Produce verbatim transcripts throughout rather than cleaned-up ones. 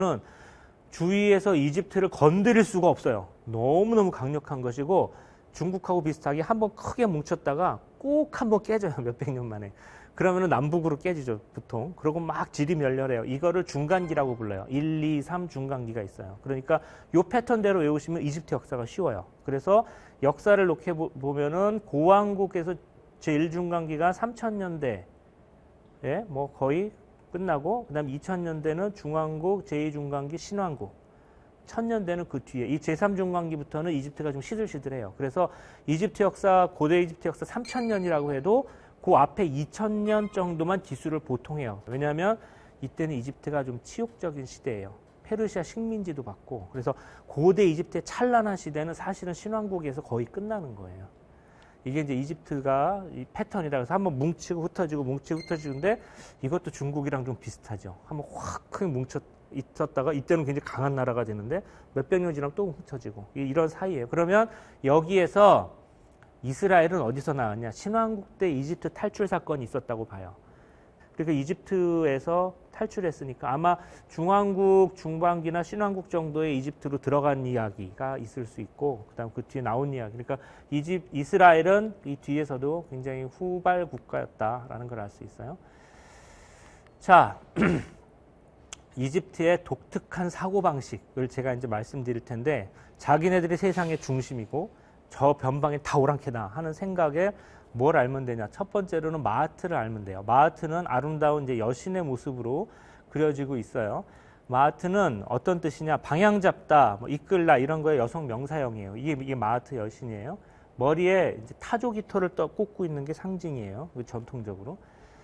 주위에서 이집트를 건드릴 수가 없어요. 너무너무 강력한 것이고 중국하고 비슷하게 한번 크게 뭉쳤다가 꼭 한번 깨져요. 몇백 년 만에. 그러면 남북으로 깨지죠, 보통. 그리고 막 질이 멸렬해요. 이거를 중간기라고 불러요. 일, 이, 삼 중간기가 있어요. 그러니까 이 패턴대로 외우시면 이집트 역사가 쉬워요. 그래서 역사를 놓게 보면은 고왕국에서 제일 중간기가 삼천 년대, 예, 뭐 거의 끝나고, 그 다음에 이천 년대는 중왕국, 제이 중간기, 신왕국. 천 년대는 그 뒤에, 이 제삼 중간기부터는 이집트가 좀 시들시들해요. 그래서 이집트 역사, 고대 이집트 역사 삼천 년이라고 해도 그 앞에 이천 년 정도만 기술을 보통 해요. 왜냐하면 이때는 이집트가 좀 치욕적인 시대예요. 페르시아 식민지도 받고. 그래서 고대 이집트의 찬란한 시대는 사실은 신왕국에서 거의 끝나는 거예요. 이게 이제 이집트가 이 패턴이라 해서 한번 뭉치고 흩어지고 뭉치고 흩어지는데 이것도 중국이랑 좀 비슷하죠. 한번 확 크게 뭉쳐 있었다가 이때는 굉장히 강한 나라가 되는데 몇백 년 지나면 또 흩어지고 이런 사이예요. 그러면 여기에서 이스라엘은 어디서 나왔냐? 신왕국 때 이집트 탈출 사건이 있었다고 봐요. 그러니까 이집트에서 탈출했으니까 아마 중왕국, 중반기나 신왕국 정도의 이집트로 들어간 이야기가 있을 수 있고 그다음 그 뒤에 나온 이야기. 그러니까 이집 이스라엘은 이 뒤에서도 굉장히 후발 국가였다라는 걸 알 수 있어요. 자, 이집트의 독특한 사고방식을 제가 이제 말씀드릴 텐데 자기네들이 세상의 중심이고 저 변방에 다 오랑캐다 하는 생각에 뭘 알면 되냐. 첫 번째로는 마하트를 알면 돼요. 마하트는 아름다운 이제 여신의 모습으로 그려지고 있어요. 마하트는 어떤 뜻이냐. 방향 잡다, 뭐 이끌다 이런 거에 여성 명사형이에요. 이게, 이게 마하트 여신이에요. 머리에 이제 타조 깃털을 떠 꽂고 있는 게 상징이에요. 전통적으로.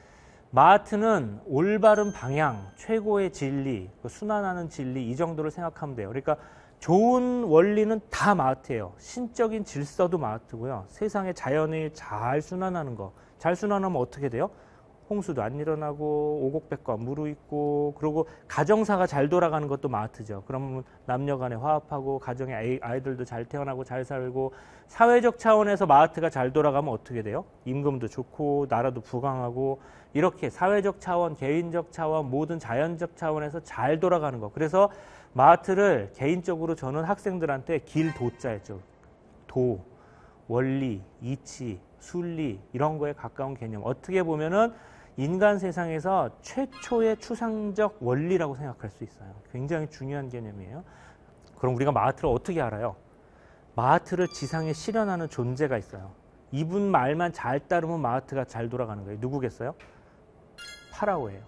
마하트는 올바른 방향, 최고의 진리, 순환하는 진리 이 정도를 생각하면 돼요. 그러니까 좋은 원리는 다 마하트예요. 신적인 질서도 마하트고요. 세상의 자연을 잘 순환하는 거. 잘 순환하면 어떻게 돼요? 홍수도 안 일어나고 오곡백과 무르익고 그리고 가정사가 잘 돌아가는 것도 마하트죠. 그러면 남녀 간에 화합하고 가정에 아이, 아이들도 잘 태어나고 잘 살고 사회적 차원에서 마하트가 잘 돌아가면 어떻게 돼요? 임금도 좋고 나라도 부강하고 이렇게 사회적 차원, 개인적 차원, 모든 자연적 차원에서 잘 돌아가는 거. 그래서 마하트를 개인적으로 저는 학생들한테 길도자였죠. 도, 원리, 이치, 순리 이런 거에 가까운 개념. 어떻게 보면은 인간 세상에서 최초의 추상적 원리라고 생각할 수 있어요. 굉장히 중요한 개념이에요. 그럼 우리가 마하트를 어떻게 알아요? 마하트를 지상에 실현하는 존재가 있어요. 이분 말만 잘 따르면 마하트가 잘 돌아가는 거예요. 누구겠어요? 파라오예요.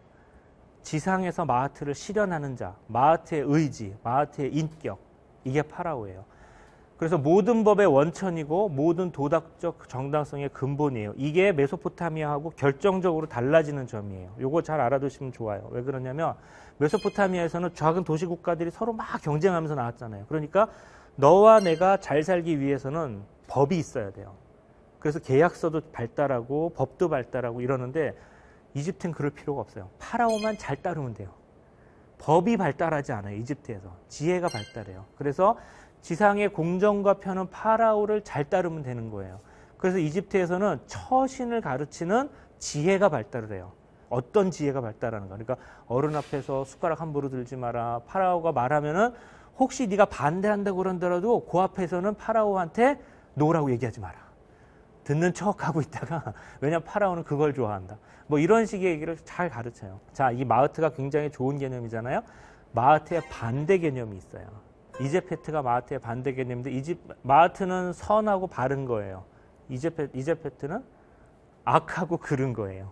지상에서 마하트를 실현하는 자, 마하트의 의지, 마하트의 인격, 이게 파라오예요. 그래서 모든 법의 원천이고 모든 도덕적 정당성의 근본이에요. 이게 메소포타미아하고 결정적으로 달라지는 점이에요. 요거 잘 알아두시면 좋아요. 왜 그러냐면 메소포타미아에서는 작은 도시 국가들이 서로 막 경쟁하면서 나왔잖아요. 그러니까 너와 내가 잘 살기 위해서는 법이 있어야 돼요. 그래서 계약서도 발달하고 법도 발달하고 이러는데 이집트는 그럴 필요가 없어요. 파라오만 잘 따르면 돼요. 법이 발달하지 않아요. 이집트에서. 지혜가 발달해요. 그래서 지상의 공정과 편은 파라오를 잘 따르면 되는 거예요. 그래서 이집트에서는 처신을 가르치는 지혜가 발달을 해요. 어떤 지혜가 발달하는가. 그러니까 어른 앞에서 숟가락 함부로 들지 마라. 파라오가 말하면은 혹시 네가 반대한다고 그러더라도 그 앞에서는 파라오한테 노라고 얘기하지 마라. 듣는 척하고 있다가 왜냐면 파라오는 그걸 좋아한다. 뭐 이런 식의 얘기를 잘 가르쳐요. 자, 이 마하트가 굉장히 좋은 개념이잖아요. 마하트의 반대 개념이 있어요. 이제페트가 마하트의 반대 개념인데 이집 마하트는 선하고 바른 거예요. 이제페, 이제페트는 악하고 그른 거예요.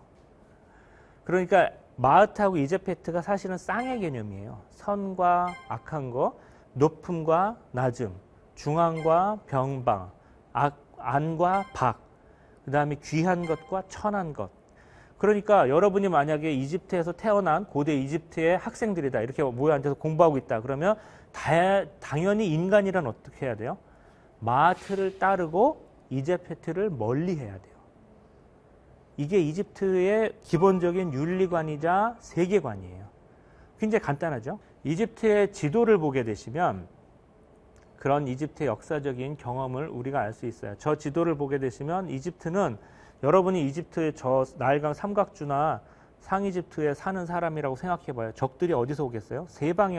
그러니까 마하트하고 이제페트가 사실은 쌍의 개념이에요. 선과 악한 거, 높음과 낮음, 중앙과 병방, 악, 안과 박, 그 다음에 귀한 것과 천한 것. 그러니까 여러분이 만약에 이집트에서 태어난 고대 이집트의 학생들이다. 이렇게 모여 앉아서 공부하고 있다. 그러면 다, 당연히 인간이란 어떻게 해야 돼요? 마하트를 따르고 이제페트를 멀리 해야 돼요. 이게 이집트의 기본적인 윤리관이자 세계관이에요. 굉장히 간단하죠? 이집트의 지도를 보게 되시면 그런 이집트의 역사적인 경험을 우리가 알 수 있어요. 저 지도를 보게 되시면 이집트는 여러분이 이집트의 저 나일강 삼각주나 상이집트에 사는 사람이라고 생각해 봐요. 적들이 어디서 오겠어요? 세 방향